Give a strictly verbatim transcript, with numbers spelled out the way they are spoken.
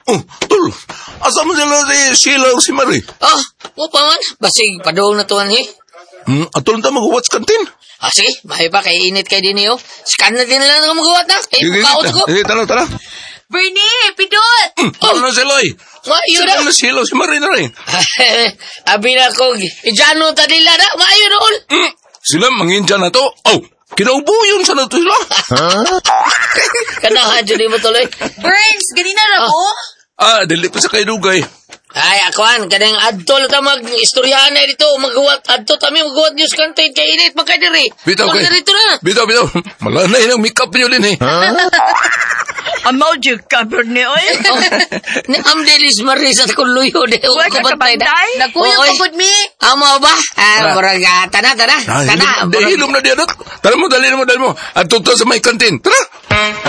Oh, tol. Asa mo sila si Sheila o si Marie? Ah, o pa man. Basig, padoong na tuwan, eh. Hmm, atol na mag-watch kantin. Ah, sige, mahay pa, kay init kay din, eh, oh. Scan na din nila nga magawa na. Kay pukaot ko. Sige, tala, tala. Bernie, pidot! Hmm, ano na sila eh? Maayo Sila na. na Sheila o si Marie na rin. Abi na ko, ijano ta nila na. Maayo na, ol. Hmm, sila mangindya na to. Oh, kinaubo yun sa nato sila. Kanahan, dyan mo tuloy. Burns, ganina na ko. Ah, dali pa sa kayo dugay. Ay, akuan, kanang adto lang ta mag-istoryahan na dito. Maghuwat, adto tami, maghuwat news content kay init, magkadiri. Bitaw kay. Dito na. Bitaw, bitaw. Malanay ng make-up niyo din eh. Amaw di ka, Bernie, oy. Oh, ni Amdelis Marisa kung luyo de. Huwag ka kabantay. Nagkuyog Oy. pagod mi. Amo ba? Ah, murag, ah, tana, tana. Ah, Tana. hilom, dahil hilom na diyan. Tara mo, dali mo, dali mo. At tuto sa may kantin. Tara.